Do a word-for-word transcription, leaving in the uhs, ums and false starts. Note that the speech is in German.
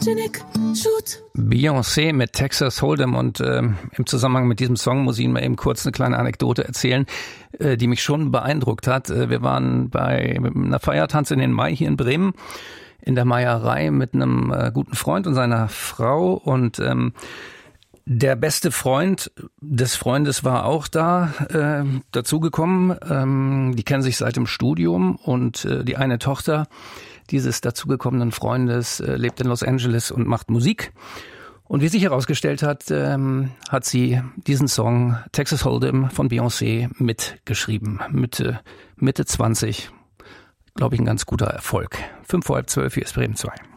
photogenic, shoot. Beyoncé mit Texas Hold'em und äh, im Zusammenhang mit diesem Song muss ich Ihnen mal eben kurz eine kleine Anekdote erzählen, äh, die mich schon beeindruckt hat. Äh, wir waren bei einer Feiertanz in den Mai hier in Bremen in der Meierei mit einem äh, guten Freund und seiner Frau und ähm, der beste Freund des Freundes war auch da äh, dazugekommen. Ähm, die kennen sich seit dem Studium und äh, die eine Tochter dieses dazugekommenen Freundes äh, lebt in Los Angeles und macht Musik. Und wie sich herausgestellt hat, ähm, hat sie diesen Song Texas Hold'em von Beyoncé mitgeschrieben. Mitte, Mitte zwanzig, glaube ich, ein ganz guter Erfolg. Fünf vor halb zwölf, hier ist Bremen zwei.